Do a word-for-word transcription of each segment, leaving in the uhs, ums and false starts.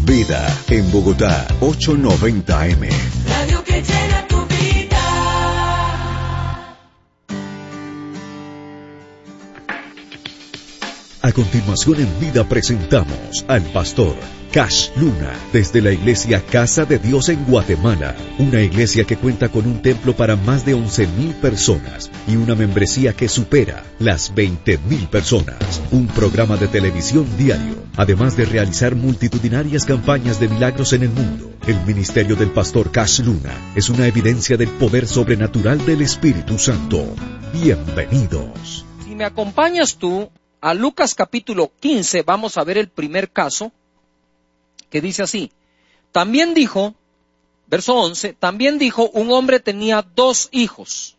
Vida en Bogotá, ochocientos noventa eme. Radio que llena tu vida. A continuación en Vida presentamos al pastor Cash Luna desde la iglesia Casa de Dios en Guatemala, una iglesia que cuenta con un templo para más de once mil personas y una membresía que supera las veinte mil personas, un programa de televisión diario, además de realizar multitudinarias campañas de milagros en el mundo. El ministerio del pastor Cash Luna es una evidencia del poder sobrenatural del Espíritu Santo. Bienvenidos. Si me acompañas tú a Lucas capítulo quince, vamos a ver el primer caso, que dice así. También dijo, verso once, también dijo, un hombre tenía dos hijos.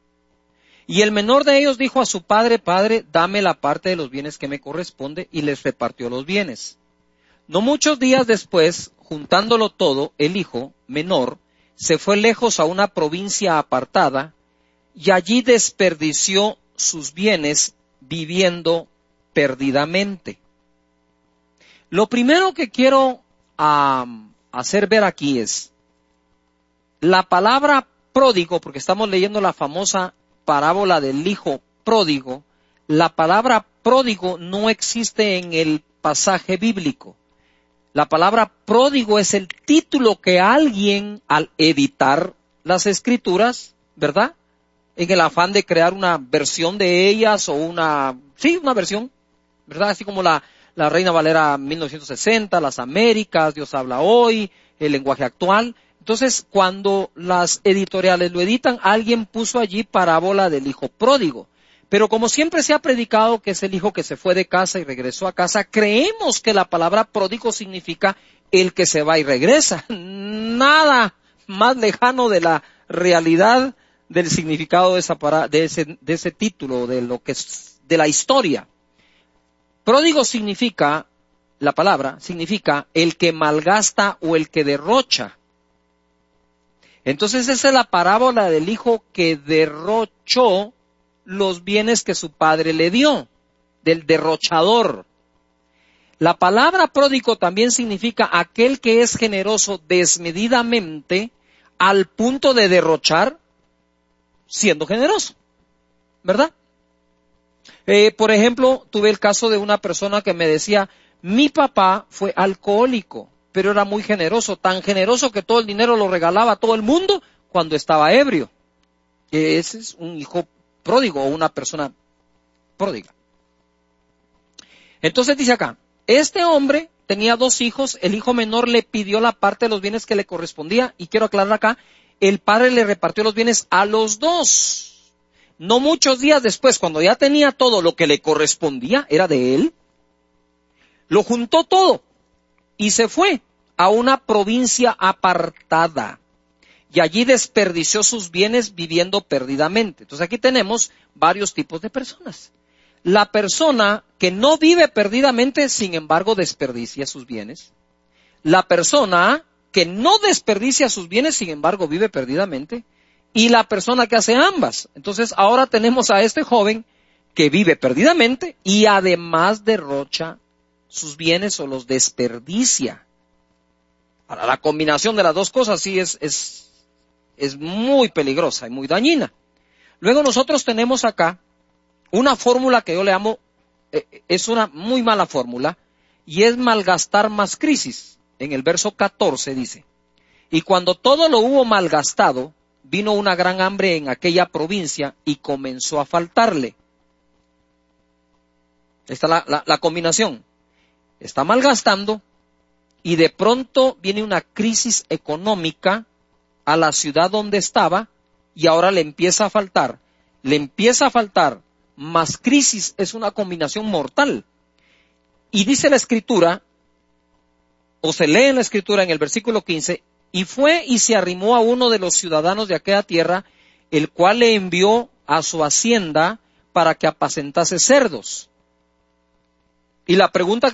Y el menor de ellos dijo a su padre, padre, dame la parte de los bienes que me corresponde, y les repartió los bienes. No muchos días después, juntándolo todo, el hijo menor se fue lejos a una provincia apartada, y allí desperdició sus bienes viviendo perdidamente. Lo primero que quiero um, hacer ver aquí es la palabra pródigo, porque estamos leyendo la famosa parábola del hijo pródigo. La palabra pródigo no existe en el pasaje bíblico. La palabra pródigo es el título que alguien, al editar las escrituras, ¿verdad?, en el afán de crear una versión de ellas o una, sí, una versión, ¿verdad?, así como la La Reina Valera mil novecientos sesenta, las Américas, Dios habla hoy, el lenguaje actual. Entonces, cuando las editoriales lo editan, alguien puso allí parábola del hijo pródigo. Pero como siempre se ha predicado que es el hijo que se fue de casa y regresó a casa, creemos que la palabra pródigo significa el que se va y regresa. Nada más lejano de la realidad del significado de, esa para, de, ese, de ese título, de lo que es, de la historia. Pródigo significa, la palabra significa el que malgasta o el que derrocha. Entonces esa es la parábola del hijo que derrochó los bienes que su padre le dio, del derrochador. La palabra pródigo también significa aquel que es generoso desmedidamente al punto de derrochar siendo generoso, ¿verdad? Eh, por ejemplo, tuve el caso de una persona que me decía, mi papá fue alcohólico, pero era muy generoso, tan generoso que todo el dinero lo regalaba a todo el mundo cuando estaba ebrio. Ese es un hijo pródigo o una persona pródiga. Entonces dice acá, este hombre tenía dos hijos, el hijo menor le pidió la parte de los bienes que le correspondía, y quiero aclarar acá, el padre le repartió los bienes a los dos. No muchos días después, cuando ya tenía todo lo que le correspondía, era de él, lo juntó todo y se fue a una provincia apartada. Y allí desperdició sus bienes viviendo perdidamente. Entonces aquí tenemos varios tipos de personas. La persona que no vive perdidamente, sin embargo, desperdicia sus bienes. La persona que no desperdicia sus bienes, sin embargo, vive perdidamente. Y la persona que hace ambas. Entonces ahora tenemos a este joven que vive perdidamente y además derrocha sus bienes o los desperdicia. Ahora, la combinación de las dos cosas sí es, es, es muy peligrosa y muy dañina. Luego nosotros tenemos acá una fórmula que yo le llamo, eh, es una muy mala fórmula, y es malgastar más crisis. En el verso catorce dice, y cuando todo lo hubo malgastado, vino una gran hambre en aquella provincia y comenzó a faltarle. Esta es la, la, la combinación. Está malgastando y de pronto viene una crisis económica a la ciudad donde estaba y ahora le empieza a faltar. Le empieza a faltar más crisis, es una combinación mortal. Y dice la Escritura, o se lee en la Escritura en el versículo quince, y fue y se arrimó a uno de los ciudadanos de aquella tierra, el cual le envió a su hacienda para que apacentase cerdos. Y la pregunta